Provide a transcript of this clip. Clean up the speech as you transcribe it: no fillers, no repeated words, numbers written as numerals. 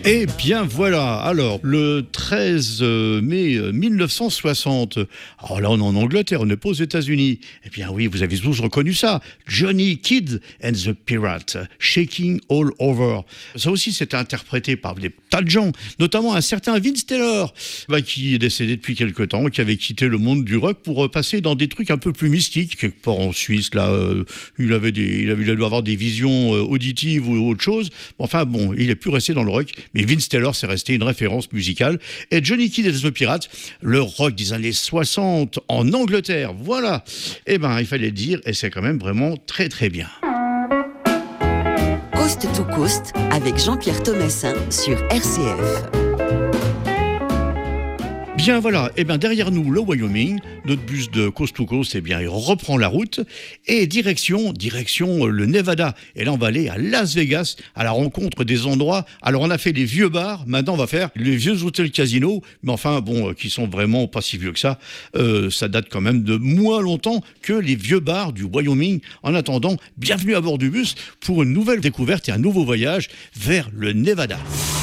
Eh bien voilà, alors le 13 mai 1960, alors là on est en Angleterre, on n'est pas aux États-Unis. Eh bien oui, vous avez tous reconnu ça, Johnny Kidd and the Pirate, Shaking All Over. Ça aussi c'était interprété par des tas de gens, notamment un certain Vince Taylor, qui est décédé depuis quelque temps, qui avait quitté le monde du rock pour passer dans des trucs un peu plus mystiques, quelque part en Suisse, là, il a dû avoir des visions auditives ou autre chose. Enfin bon, il est plus resté dans le rock. Mais Vince Taylor, c'est resté une référence musicale. Et Johnny Kidd et the Pirates, le rock des années 60 en Angleterre, voilà. Eh ben, il fallait le dire, et c'est quand même vraiment très très bien. Coast to Coast avec Jean-Pierre Thomassin sur RCF. Bien voilà, et bien derrière nous le Wyoming, notre bus de Coast to Coast, eh bien il reprend la route et direction le Nevada. Et là on va aller à Las Vegas à la rencontre des endroits. Alors on a fait les vieux bars, maintenant on va faire les vieux hôtels casinos, mais enfin bon, qui sont vraiment pas si vieux que ça. Ça date quand même de moins longtemps que les vieux bars du Wyoming. En attendant, bienvenue à bord du bus pour une nouvelle découverte et un nouveau voyage vers le Nevada.